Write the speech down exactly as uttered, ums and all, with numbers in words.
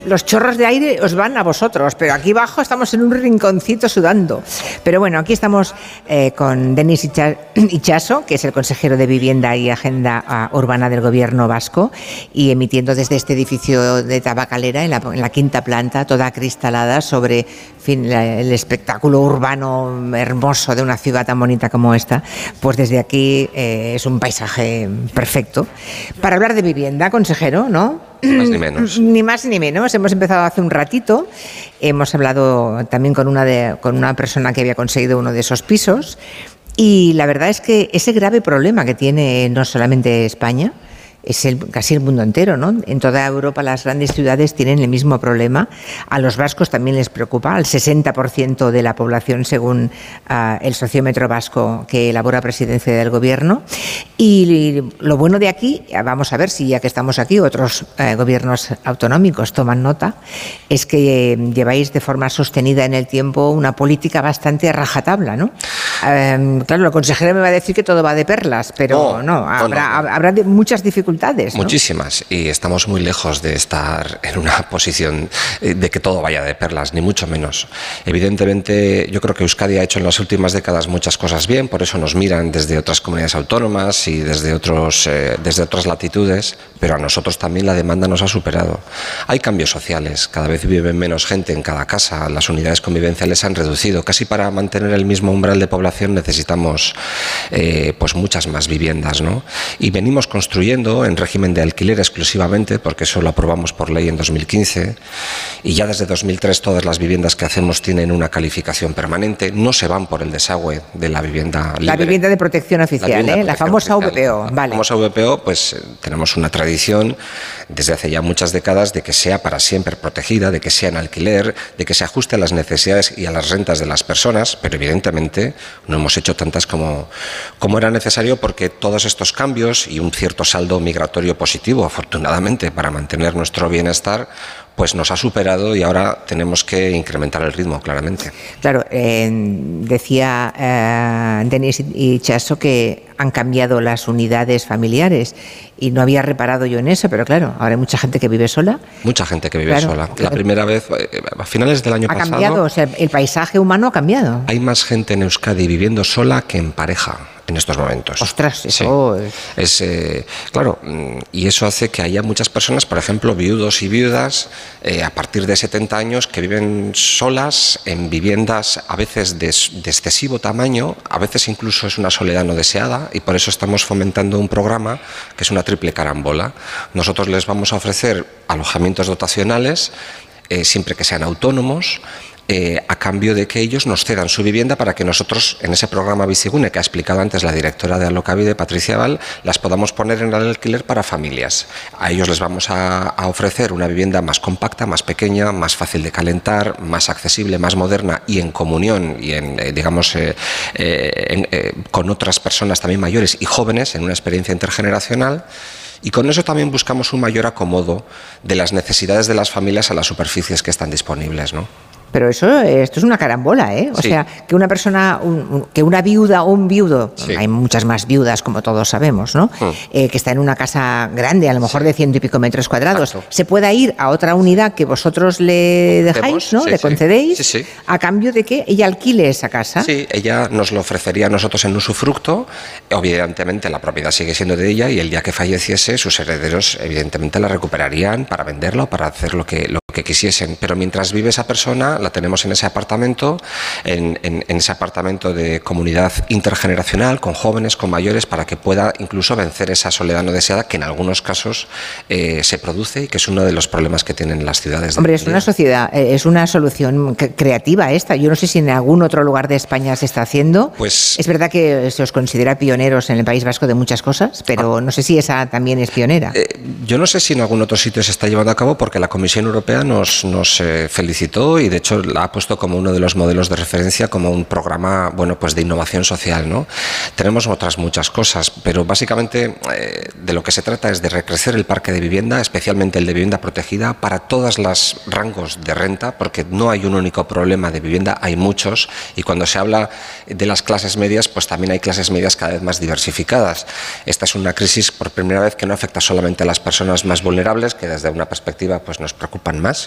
Los chorros de aire os van a vosotros, pero aquí abajo estamos en un rinconcito sudando. Pero bueno, aquí estamos eh, con Denis Itxaso, que es el consejero de Vivienda y Agenda uh, Urbana del Gobierno vasco, y emitiendo desde este edificio de Tabacalera, en la, en la quinta planta, toda acristalada sobre en fin, la, el espectáculo urbano hermoso de una ciudad tan bonita como esta. Pues desde aquí eh, es un paisaje perfecto para hablar de vivienda, consejero, ¿no? Más ni menos. Ni más ni menos. Hemos empezado hace un ratito. Hemos hablado también con una, de, con una persona que había conseguido uno de esos pisos. Y la verdad es que ese grave problema que tiene no solamente España, es el, casi el mundo entero, ¿no? En toda Europa las grandes ciudades tienen el mismo problema. A los vascos también les preocupa, al sesenta por ciento de la población, según uh, el sociómetro vasco que elabora Presidencia del Gobierno. Y lo bueno de aquí, vamos a ver si ya que estamos aquí, otros uh, gobiernos autonómicos toman nota, es que eh, lleváis de forma sostenida en el tiempo una política bastante rajatabla, ¿no? Uh, claro, el consejero me va a decir que todo va de perlas, pero no, no habrá, no, no. habrá muchas dificultades. ¿No? Muchísimas, y estamos muy lejos de estar en una posición de que todo vaya de perlas, ni mucho menos. Evidentemente, yo creo que Euskadi ha hecho en las últimas décadas muchas cosas bien, por eso nos miran desde otras comunidades autónomas y desde, otros, eh, desde otras latitudes, pero a nosotros también la demanda nos ha superado. Hay cambios sociales, cada vez vive menos gente en cada casa, las unidades convivenciales se han reducido, casi para mantener el mismo umbral de población necesitamos eh, pues muchas más viviendas, ¿no? Y venimos construyendo en régimen de alquiler exclusivamente, porque eso lo aprobamos por ley en dos mil quince, y ya desde dos mil tres todas las viviendas que hacemos tienen una calificación permanente, no se van por el desagüe de la vivienda libre. La vivienda de protección oficial, la, ¿eh? La famosa V P O. La vale. famosa V P O, pues eh, tenemos una tradición desde hace ya muchas décadas de que sea para siempre protegida, de que sea en alquiler, de que se ajuste a las necesidades y a las rentas de las personas, pero evidentemente no hemos hecho tantas como, como era necesario, porque todos estos cambios y un cierto saldo migratorio positivo, afortunadamente, para mantener nuestro bienestar, pues nos ha superado y ahora tenemos que incrementar el ritmo, claramente. Claro, eh, decía eh, Denis Itxaso que han cambiado las unidades familiares y no había reparado yo en eso, pero claro, ahora hay mucha gente que vive sola. Mucha gente que vive claro, sola. claro. La primera vez, a finales del año ha pasado... Ha cambiado, o sea, el paisaje humano ha cambiado. Hay más gente en Euskadi viviendo sola que en pareja en estos momentos. Ostras, eso sí. es... es eh, claro, y eso hace que haya muchas personas, por ejemplo, viudos y viudas, eh, a partir de setenta años, que viven solas en viviendas a veces de, de excesivo tamaño, a veces incluso es una soledad no deseada, y por eso estamos fomentando un programa que es una triple carambola. Nosotros les vamos a ofrecer alojamientos dotacionales, eh, siempre que sean autónomos, Eh, a cambio de que ellos nos cedan su vivienda para que nosotros, en ese programa Bizigune que ha explicado antes la directora de Alokabide, Patricia Val, las podamos poner en el alquiler para familias. A ellos les vamos a, a ofrecer una vivienda más compacta, más pequeña, más fácil de calentar, más accesible, más moderna y en comunión y en, eh, digamos, eh, eh, en, eh, con otras personas también mayores y jóvenes en una experiencia intergeneracional. Y con eso también buscamos un mayor acomodo de las necesidades de las familias a las superficies que están disponibles, ¿no? Pero eso, esto es una carambola, ¿eh? O sí. sea, que una persona, un, un, que una viuda o un viudo, sí. hay muchas más viudas como todos sabemos, ¿no? Mm. Eh, que está en una casa grande, a lo mejor sí. de ciento y pico metros cuadrados, Exacto. se pueda ir a otra unidad que vosotros le dejáis, ¿no? Sí, le sí. concedéis, sí, sí. a cambio de que ella alquile esa casa. Sí, ella nos lo ofrecería a nosotros en usufructo, evidentemente la propiedad sigue siendo de ella y el día que falleciese sus herederos evidentemente la recuperarían para venderla o para hacer lo que, lo que quisiesen, pero mientras vive esa persona la tenemos en ese apartamento, en, en, en ese apartamento de comunidad intergeneracional, con jóvenes, con mayores, para que pueda incluso vencer esa soledad no deseada que en algunos casos eh, se produce y que es uno de los problemas que tienen las ciudades. Hombre, es una sociedad, es una solución creativa esta. Yo no sé si en algún otro lugar de España se está haciendo. Pues, es verdad que se os considera pioneros en el País Vasco de muchas cosas, pero ah, no sé si esa también es pionera. Eh, yo no sé si en algún otro sitio se está llevando a cabo, porque la Comisión Europea nos, nos eh, felicitó y de hecho la ha puesto como uno de los modelos de referencia, como un programa, bueno, pues de innovación social, ¿no? Tenemos otras muchas cosas, pero básicamente eh, de lo que se trata es de recrecer el parque de vivienda, especialmente el de vivienda protegida, para todos los rangos de renta, porque no hay un único problema de vivienda, hay muchos, y cuando se habla de las clases medias, pues también hay clases medias cada vez más diversificadas. Esta es una crisis por primera vez que no afecta solamente a las personas más vulnerables, que desde una perspectiva pues nos preocupan más,